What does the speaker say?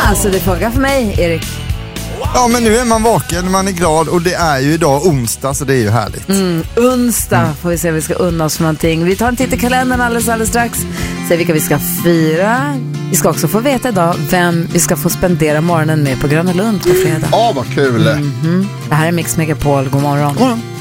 Alltså det funkar för mig, Erik. Ja, men nu är man vaken, man är glad och det är ju idag onsdag, så det är ju härligt. Onsdag får vi se om vi ska unna oss för någonting. Vi tar en titt i kalendern alldeles strax. Se vilka vi ska fira. Vi ska också få veta idag vem vi ska få spendera morgonen med på Gröna Lund på fredag. Vad kul! Det här är Mix Megapol, god morgon. God morgon.